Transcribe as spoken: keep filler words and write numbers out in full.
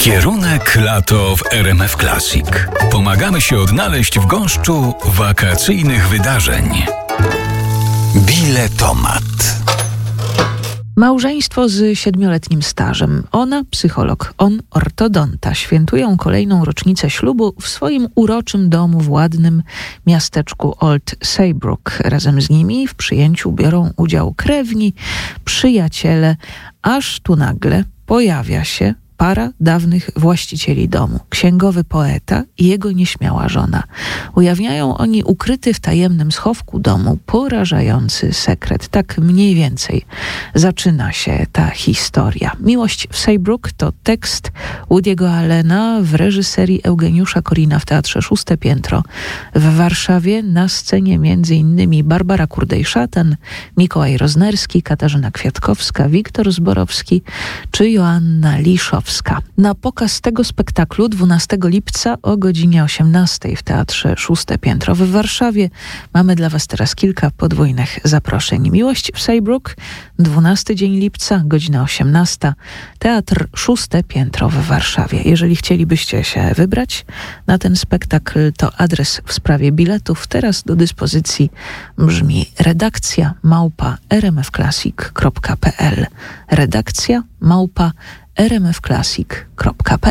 Kierunek lato w R M F Classic. Pomagamy się odnaleźć w gąszczu wakacyjnych wydarzeń. Biletomat. Małżeństwo z siedmioletnim stażem. Ona psycholog, on ortodonta. Świętują kolejną rocznicę ślubu w swoim uroczym domu w ładnym miasteczku Old Saybrook. Razem z nimi w przyjęciu biorą udział krewni, przyjaciele, aż tu nagle pojawia się para dawnych właścicieli domu, księgowy poeta i jego nieśmiała żona. Ujawniają oni ukryty w tajemnym schowku domu porażający sekret. Tak mniej więcej zaczyna się ta historia. Miłość w Saybrook to tekst Woody'ego Allena w reżyserii Eugeniusza Korina w Teatrze Szóste Piętro w Warszawie. Na scenie między innymi Barbara Kurdej-Szatan, Mikołaj Roznerski, Katarzyna Kwiatkowska, Wiktor Zborowski czy Joanna Liszowska. Na pokaz tego spektaklu dwunastego lipca o godzinie osiemnastej w Teatrze Szóste Piętro w Warszawie mamy dla Was teraz kilka podwójnych zaproszeń. Miłość w Saybrook, dwunasty dzień lipca, godzina osiemnasta, Teatr Szóste Piętro w Warszawie. Jeżeli chcielibyście się wybrać na ten spektakl, to adres w sprawie biletów teraz do dyspozycji brzmi redakcja małpa r m f classic kropka p l. Redakcja małpa r m f classic kropka p l.